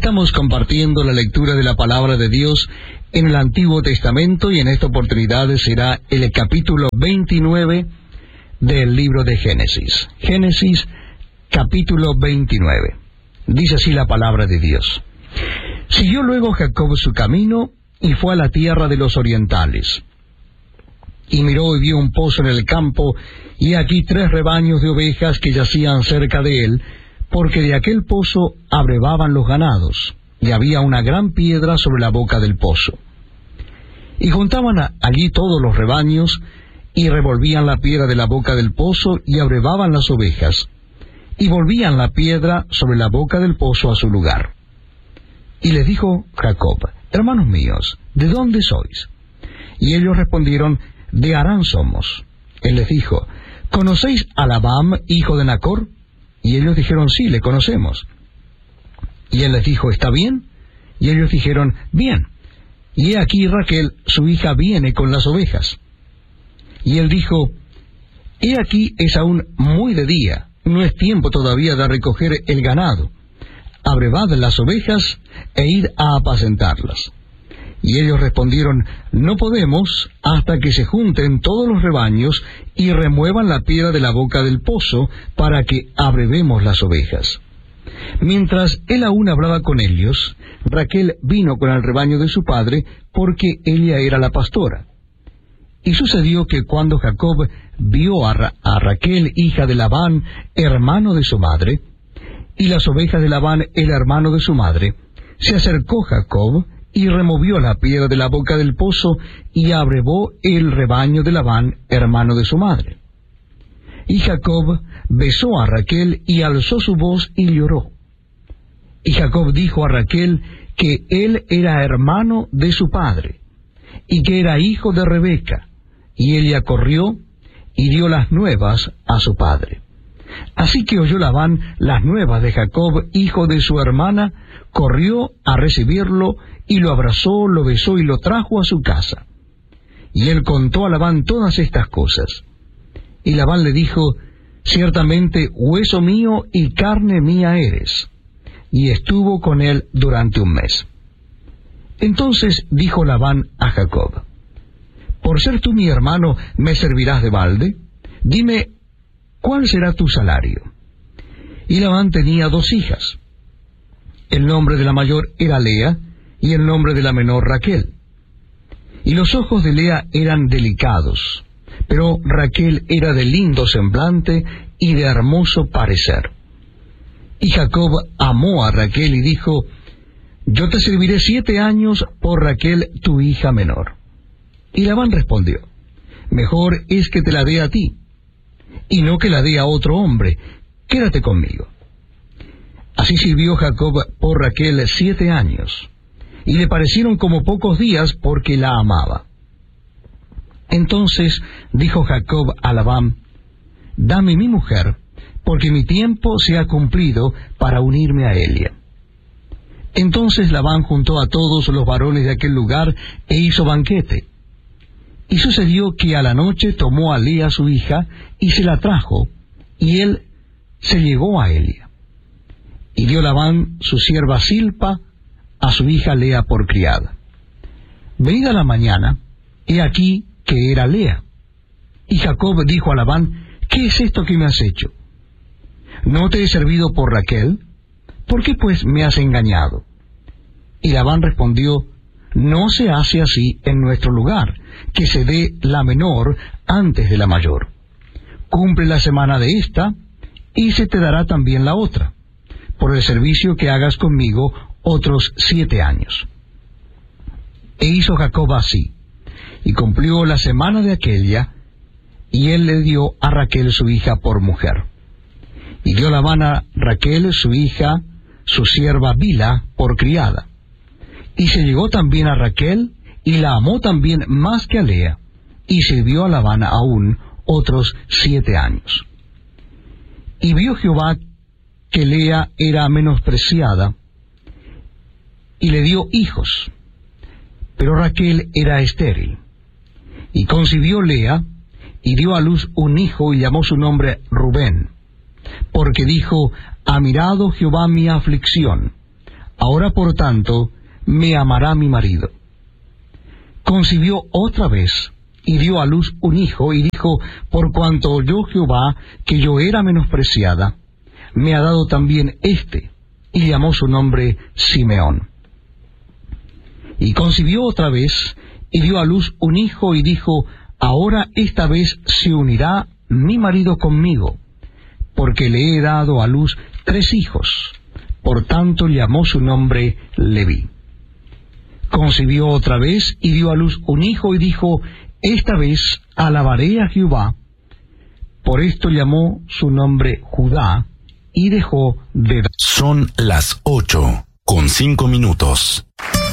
Estamos compartiendo la lectura de la palabra de Dios en el Antiguo Testamento y en esta oportunidad será el capítulo 29 del libro de Génesis. Génesis, capítulo 29. Dice así la palabra de Dios. Siguió luego Jacob su camino y fue a la tierra de los orientales. Y miró y vio un pozo en el campo, y aquí 3 rebaños de ovejas que yacían cerca de él, porque de aquel pozo abrevaban los ganados, y había una gran piedra sobre la boca del pozo. Y juntaban allí todos los rebaños, y revolvían la piedra de la boca del pozo, y abrevaban las ovejas, y volvían la piedra sobre la boca del pozo a su lugar. Y les dijo Jacob: hermanos míos, ¿de dónde sois? Y ellos respondieron: de Harán somos. Él les dijo: ¿conocéis a Labán, hijo de Nacor? Y ellos dijeron: sí, le conocemos. Y él les dijo: ¿está bien? Y ellos dijeron: bien. Y he aquí Raquel, su hija, viene con las ovejas. Y él dijo: he aquí es aún muy de día, no es tiempo todavía de recoger el ganado. Abrevad las ovejas e id a apacentarlas. Y ellos respondieron: no podemos hasta que se junten todos los rebaños y remuevan la piedra de la boca del pozo para que abrevemos las ovejas. Mientras él aún hablaba con ellos, Raquel vino con el rebaño de su padre, porque ella era la pastora. Y sucedió que cuando Jacob vio a Raquel, hija de Labán, hermano de su madre, y las ovejas de Labán, el hermano de su madre, se acercó Jacob y removió la piedra de la boca del pozo y abrevó el rebaño de Labán, hermano de su madre. Y Jacob besó a Raquel y alzó su voz y lloró. Y Jacob dijo a Raquel que él era hermano de su padre y que era hijo de Rebeca, y ella corrió y dio las nuevas a su padre. Así que oyó Labán las nuevas de Jacob, hijo de su hermana, corrió a recibirlo y lo abrazó, lo besó y lo trajo a su casa. Y él contó a Labán todas estas cosas. Y Labán le dijo: ciertamente hueso mío y carne mía eres. Y estuvo con él durante un mes. Entonces dijo Labán a Jacob: por ser tú mi hermano, ¿me servirás de balde? Dime, ¿cuál será tu salario? Y Labán tenía 2 hijas. El nombre de la mayor era Lea, y el nombre de la menor Raquel. Y los ojos de Lea eran delicados, pero Raquel era de lindo semblante y de hermoso parecer. Y Jacob amó a Raquel y dijo: yo te serviré 7 años por Raquel, tu hija menor. Y Labán respondió: mejor es que te la dé a ti, y no que la dé a otro hombre. Quédate conmigo. Así sirvió Jacob por Raquel 7 años, y le parecieron como pocos días porque la amaba. Entonces dijo Jacob a Labán: dame mi mujer, porque mi tiempo se ha cumplido para unirme a ella. Entonces Labán juntó a todos los varones de aquel lugar e hizo banquete. Y sucedió que a la noche tomó a Lea su hija y se la trajo, y él se llegó a ella. Y dio Labán su sierva Silpa a su hija Lea por criada. Venida la mañana, he aquí que era Lea. Y Jacob dijo a Labán: ¿qué es esto que me has hecho? ¿No te he servido por Raquel? ¿Por qué pues me has engañado? Y Labán respondió: no se hace así en nuestro lugar, que se dé la menor antes de la mayor. Cumple la semana de esta, y se te dará también la otra, por el servicio que hagas conmigo otros 7 años. E hizo Jacob así, y cumplió la semana de aquella, y él le dio a Raquel su hija por mujer. Y dio Labán a Raquel su hija, su sierva Bila, por criada. Y se llegó también a Raquel, y la amó también más que a Lea, y sirvió a Labán aún otros 7 años. Y vio Jehová que Lea era menospreciada, y le dio hijos, pero Raquel era estéril. Y concibió Lea, y dio a luz un hijo, y llamó su nombre Rubén, porque dijo: ha mirado Jehová mi aflicción, Ahora, por tanto, me amará mi marido. Concibió otra vez, y dio a luz un hijo, y dijo, por cuanto oyó Jehová que yo era menospreciada, me ha dado también éste, y llamó su nombre Simeón. Y concibió otra vez, y dio a luz un hijo, y dijo, ahora esta vez se unirá mi marido conmigo, porque le he dado a luz 3 hijos. Por tanto llamó su nombre Leví. Concibió otra vez, y dio a luz un hijo, y dijo, esta vez alabaré a Jehová. Por esto llamó su nombre Judá, y dejó de dar. Son las 8:05.